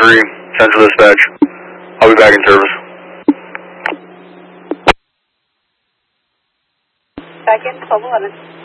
3, Central Dispatch. I'll be back in service. Back in 1211.